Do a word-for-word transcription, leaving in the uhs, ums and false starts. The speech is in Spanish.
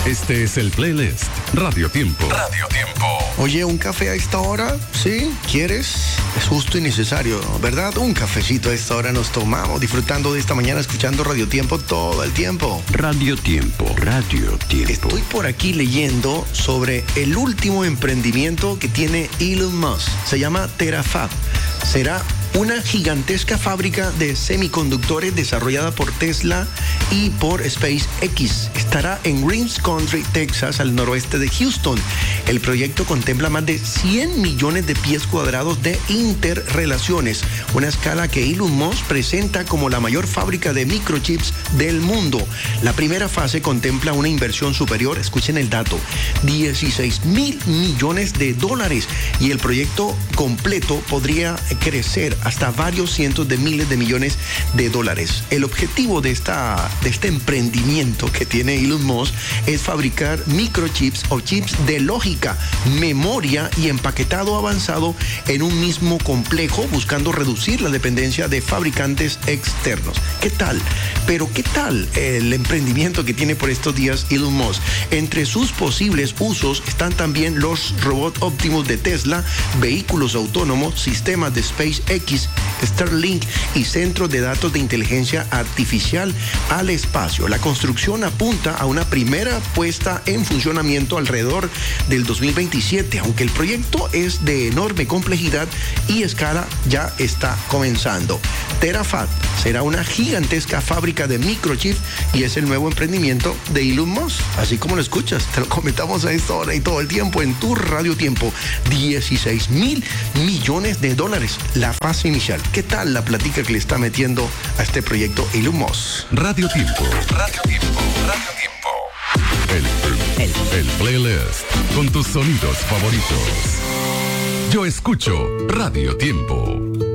Este es el playlist Radio Tiempo. Radio Tiempo. Oye, ¿un café a esta hora? ¿Sí? ¿Quieres? Es justo y necesario, ¿verdad? Un cafecito a esta hora nos tomamos, disfrutando de esta mañana, escuchando Radio Tiempo todo el tiempo. Radio Tiempo, Radio Tiempo. Estoy por aquí leyendo sobre el último emprendimiento que tiene Elon Musk. Se llama Terafab. Será una gigantesca fábrica de semiconductores desarrollada por Tesla y por SpaceX. Estará en Greens Country, Texas, al noroeste de Houston. El proyecto contempla más de cien millones de pies cuadrados de interrelaciones, una escala que Elon Musk presenta como la mayor fábrica de microchips del mundo. La primera fase contempla una inversión superior, escuchen el dato, dieciséis mil millones de dólares, y el proyecto completo podría crecer hasta varios cientos de miles de millones de dólares. El objetivo de, esta, de este emprendimiento que tiene Elon Musk es fabricar microchips o chips de lógica, memoria y empaquetado avanzado en un mismo complejo, buscando reducir la dependencia de fabricantes externos. ¿Qué tal? Pero ¿qué tal el emprendimiento que tiene por estos días Elon Musk? Entre sus posibles usos están también los robots Optimus de Tesla, vehículos autónomos, sistemas de SpaceX, Starlink y centros de datos de inteligencia artificial al espacio. La construcción apunta a una primera puesta en funcionamiento alrededor del dos mil veintisiete, aunque el proyecto es de enorme complejidad y escala, ya está comenzando. Terafab será una gigantesca fábrica de microchips y es el nuevo emprendimiento de Elon Musk. Así como lo escuchas, te lo comentamos a esta hora y todo el tiempo en tu Radio Tiempo. dieciséis mil millones de dólares, la fase inicial. ¿Qué tal la platica que le está metiendo a este proyecto Elon Musk? Radio Tiempo. Radio Tiempo. Radio Tiempo. El, el, el playlist con tus sonidos favoritos. Yo escucho Radio Tiempo.